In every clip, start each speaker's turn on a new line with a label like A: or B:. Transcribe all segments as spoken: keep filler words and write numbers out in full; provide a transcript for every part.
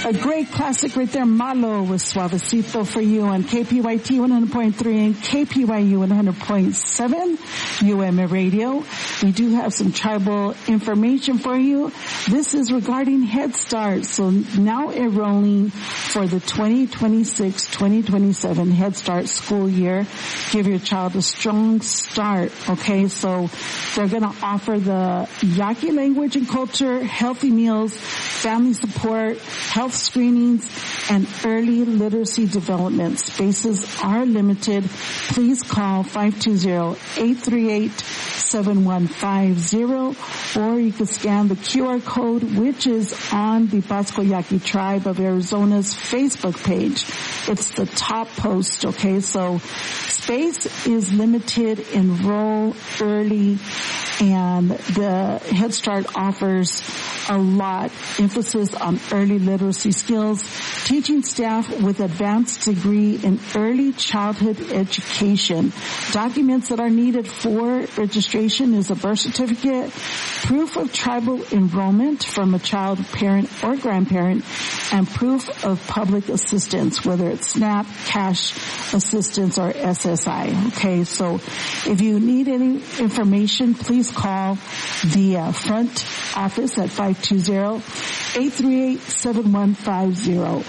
A: A great classic right there, Malo with Suavecito for you on K P Y T one hundred point three and K P Y U one hundred point seven, U M A Radio. We do have some tribal information for you. This is regarding Head Start. So now enrolling for the twenty twenty-six twenty twenty-seven Head Start school year. Give your child a strong start. Okay, so they're going to offer the Yaqui language and culture, healthy meals, family support, health screenings, and early literacy development. Spaces are limited. Please call five two zero, eight three eight, seven one five zero, or you can scan the Q R code, which is on the Pasco Yaqui Tribe of Arizona's Facebook page. It's the top post, okay? So space is limited. Enroll early, and the Head Start offers a lot, emphasis on early literacy skills, teaching staff with advanced degree in early childhood education. Documents that are needed for registration is a birth certificate, proof of tribal enrollment from a child, parent, or grandparent, and proof of public assistance, whether it's SNAP, cash assistance, or S S I. Okay, so if you need any information, please call the uh, front office at five two zero, eight three eight, seven one five zero.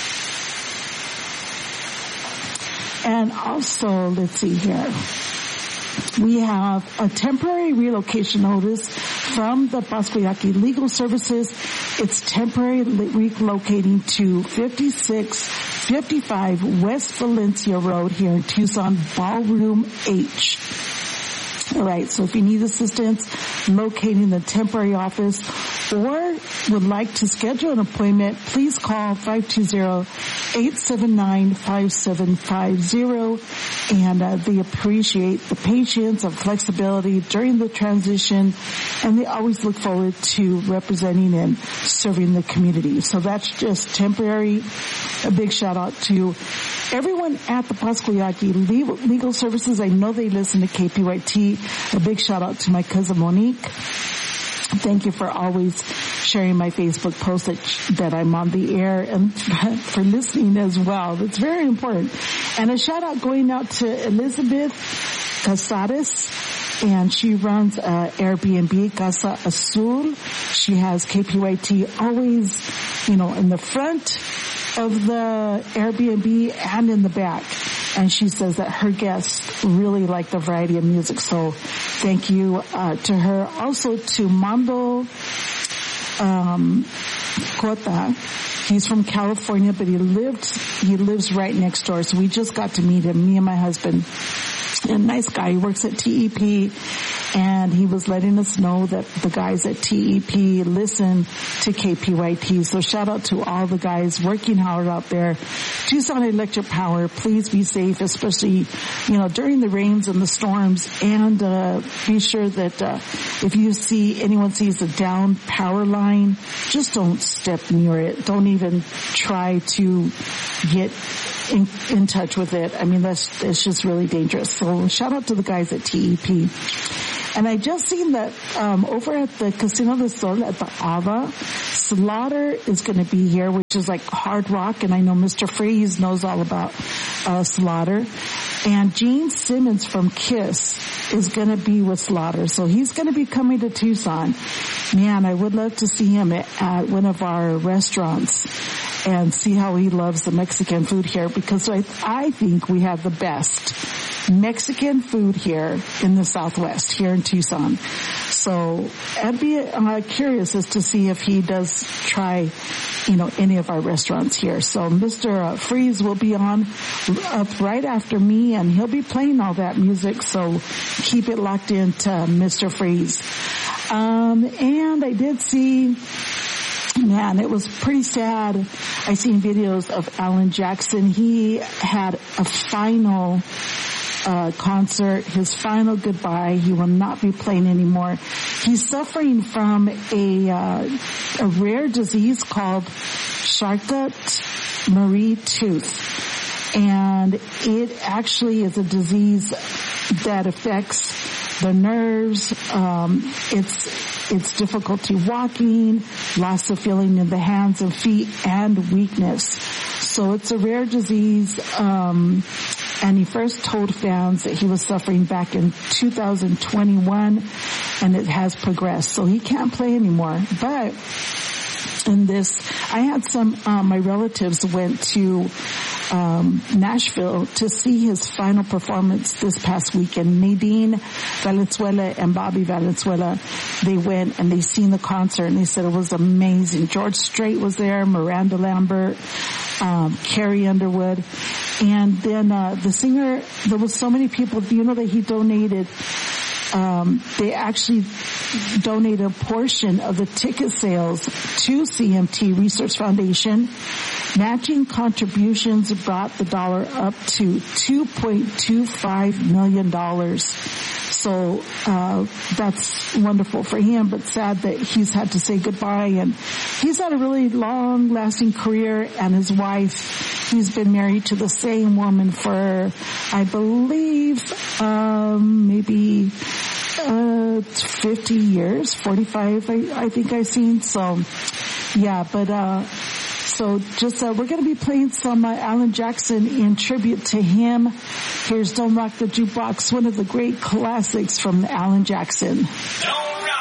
A: And also, let's see here. We have a temporary relocation notice from the Pasco Yaqui Legal Services. It's temporary relocating to fifty-six fifty-five West Valencia Road here in Tucson, Ballroom H. All right, so if you need assistance locating the temporary office or would like to schedule an appointment, please call five two zero, eight seven nine, five seven five zero. And uh, they appreciate the patience and flexibility during the transition, and they always look forward to representing and serving the community. So that's just temporary. A big shout out to everyone at the Pasco Yaqui Legal, Legal Services. I know they listen to K P Y T. A big shout out to my cousin Monique. Thank you for always sharing my Facebook post that, that I'm on the air, and for listening as well. That's very important. And a shout out going out to Elizabeth Casares, and she runs uh, Airbnb Casa Azul. She has K P Y T always, you know, in the front of the Airbnb and in the back. And she says that her guests really like the variety of music. So thank you uh, to her. Also to Mando um, Cota. He's from California, but he lived, he lives right next door. So we just got to meet him, me and my husband. A nice guy. He works at T E P, and he was letting us know that the guys at T E P listen to K P Y T. So shout out to all the guys working hard out there. Tucson Electric Power, please be safe, especially, you know, during the rains and the storms. And uh be sure that uh if you see, anyone sees a down power line, just don't step near it. Don't even try to get in, in touch with it. I mean, that's, it's just really dangerous. So shout out to the guys at T E P. And I just seen that um over at the Casino del Sol at the Ava, Slaughter is going to be here, which is like hard rock, and I know Mister Freeze knows all about uh Slaughter. And Gene Simmons from KISS is going to be with Slaughter, so he's going to be coming to Tucson. Man, I would love to see him at, at one of our restaurants and see how he loves the Mexican food here, because I, I think we have the best Mexican food here in the Southwest, here in Tucson. So I'd be uh, curious as to see if he does try, you know, any of our restaurants here. So Mister Uh, Freeze will be on up right after me, and he'll be playing all that music. So keep it locked into Mister Freeze. Um, and I did see, man, it was pretty sad. I seen videos of Alan Jackson. He had a final Uh, concert, his final goodbye. He will not be playing anymore. He's suffering from a uh, a rare disease called Charcot-Marie-Tooth, and it actually is a disease that affects the nerves. Um, it's it's difficulty walking, loss of feeling in the hands and feet, and weakness. So it's a rare disease, um, and he first told fans that he was suffering back in two thousand twenty-one, and it has progressed. So he can't play anymore. But in this, I had some, uh, my relatives went to um Nashville to see his final performance this past weekend. Nadine Valenzuela and Bobby Valenzuela, they went and they seen the concert and they said it was amazing. George Strait was there, Miranda Lambert, um, Carrie Underwood, and then uh the singer, there was so many people, you know, that he donated, um they actually donated a portion of the ticket sales to C M T Research Foundation. Matching contributions brought the dollar up to two point two five million dollars. So uh that's wonderful for him, but sad that he's had to say goodbye. And he's had a really long-lasting career, and his wife, he's been married to the same woman for, I believe, um maybe uh fifty years, forty-five, I, I think I've seen. So, yeah, but uh So just, uh, we're going to be playing some uh, Alan Jackson in tribute to him. Here's Don't Rock the Jukebox, one of the great classics from Alan Jackson.
B: Don't